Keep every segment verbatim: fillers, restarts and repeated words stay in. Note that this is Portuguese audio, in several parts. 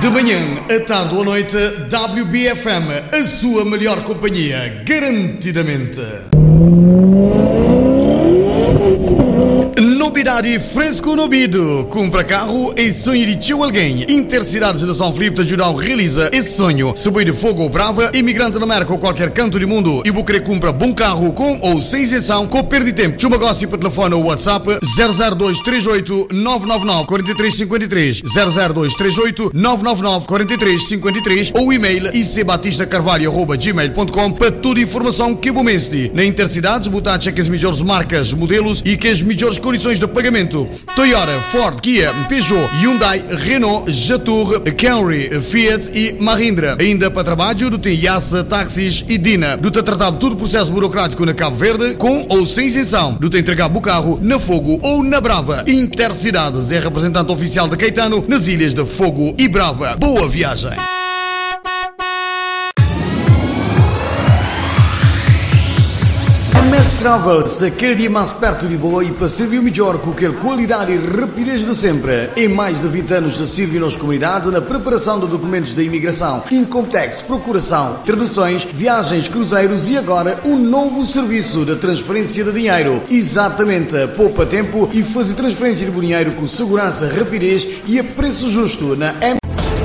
De manhã, à tarde ou à noite, W B F M, a sua melhor companhia, garantidamente. Novidade fresco no ouvido. Compra carro e sonho de tio alguém. Intercidades de São Filipe de Jurão realiza esse sonho. Se boi de fogo ou brava, imigrante na América ou qualquer canto do mundo e você compra bom carro com ou sem isenção, com perda de tempo. Tio negócio para telefone ou WhatsApp zero zero dois três oito nove nove nove quatro três cinco três zero zero dois três oito nove nove nove quatro três cinco três ou e-mail icbatistacarvalho arroba gmail ponto com para toda a informação que bom mestre. Na Intercidades, botar check as melhores marcas, modelos e que as melhores condições de pagamento. Toyota, Ford, Kia, Peugeot, Hyundai, Renault, Jatour, Camry, Fiat e Mahindra. Ainda para trabalho, do tem Yasa, táxis e Dina. Do tem tratado todo o processo burocrático na Cabo Verde, com ou sem isenção. Do tem entregar o carro na Fogo ou na Brava. Intercidades é representante oficial de Caetano nas ilhas de Fogo e Brava. Boa viagem! M S Travels, daquele dia mais perto de boa e para servir melhor com aquela qualidade e rapidez de sempre. Em mais de vinte anos de servir nas comunidades na preparação de documentos da imigração, Incomtex, procuração, traduções, viagens, cruzeiros e agora um novo serviço de transferência de dinheiro. Exatamente, poupa tempo e fazer transferência de dinheiro com segurança, rapidez e a preço justo na M.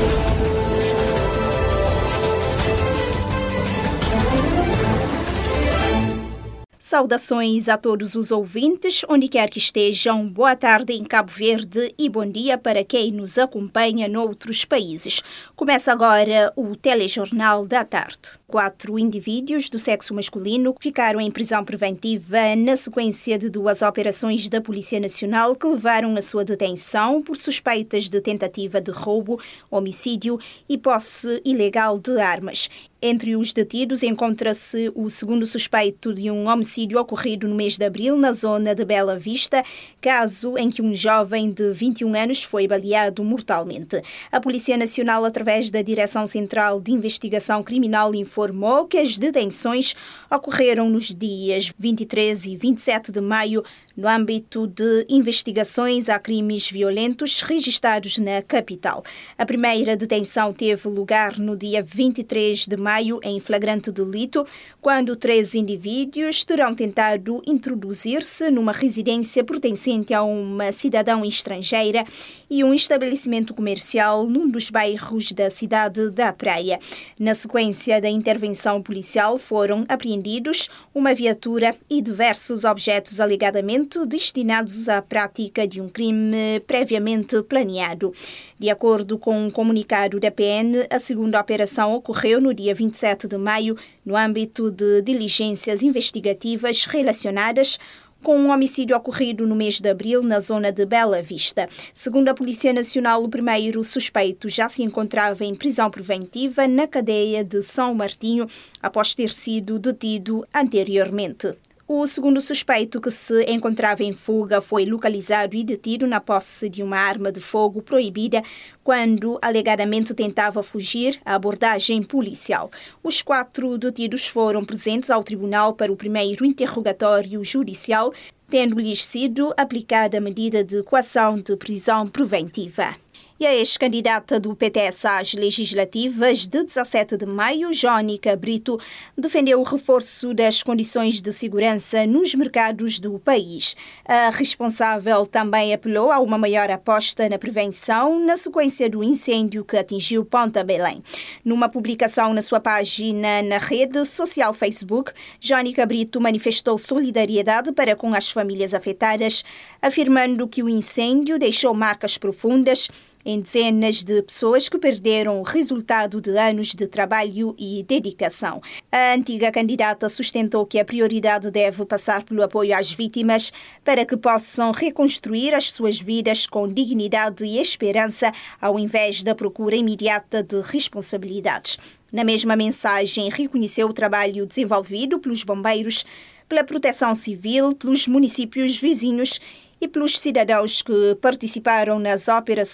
Saudações a todos os ouvintes, onde quer que estejam. Boa tarde em Cabo Verde e bom dia para quem nos acompanha noutros países. Começa agora o Telejornal da Tarde. Quatro indivíduos do sexo masculino ficaram em prisão preventiva na sequência de duas operações da Polícia Nacional que levaram à sua detenção por suspeitas de tentativa de roubo, homicídio e posse ilegal de armas. Entre os detidos encontra-se o segundo suspeito de um homicídio ocorrido no mês de abril na zona de Bela Vista, caso em que um jovem de vinte e um anos foi baleado mortalmente. A Polícia Nacional, através da Direção Central de Investigação Criminal, informou que as detenções ocorreram nos dias vinte e três e vinte e sete de maio, no âmbito de investigações a crimes violentos registrados na capital. A primeira detenção teve lugar no dia vinte e três de maio, em flagrante delito, quando três indivíduos terão tentado introduzir-se numa residência pertencente a uma cidadã estrangeira e um estabelecimento comercial num dos bairros da cidade da Praia. Na sequência da intervenção policial, foram apreendidos uma viatura e diversos objetos alegadamente destinados à prática de um crime previamente planeado. De acordo com um comunicado da P N, a segunda operação ocorreu no dia vinte e sete de maio, no âmbito de diligências investigativas relacionadas com um homicídio ocorrido no mês de abril na zona de Bela Vista. Segundo a Polícia Nacional, o primeiro suspeito já se encontrava em prisão preventiva na cadeia de São Martinho após ter sido detido anteriormente. O segundo suspeito, que se encontrava em fuga, foi localizado e detido na posse de uma arma de fogo proibida quando alegadamente tentava fugir à abordagem policial. Os quatro detidos foram presentes ao tribunal para o primeiro interrogatório judicial, tendo-lhes sido aplicada a medida de coação de prisão preventiva. E a ex-candidata do P T S às legislativas de dezassete de maio, Jónica Brito, defendeu o reforço das condições de segurança nos mercados do país. A responsável também apelou a uma maior aposta na prevenção na sequência do incêndio que atingiu Ponta Belém. Numa publicação na sua página na rede social Facebook, Jónica Brito manifestou solidariedade para com as famílias afetadas, afirmando que o incêndio deixou marcas profundas em dezenas de pessoas que perderam o resultado de anos de trabalho e dedicação. A antiga candidata sustentou que a prioridade deve passar pelo apoio às vítimas para que possam reconstruir as suas vidas com dignidade e esperança, ao invés da procura imediata de responsabilidades. Na mesma mensagem, reconheceu o trabalho desenvolvido pelos bombeiros, pela Proteção Civil, pelos municípios vizinhos e pelos cidadãos que participaram nas operações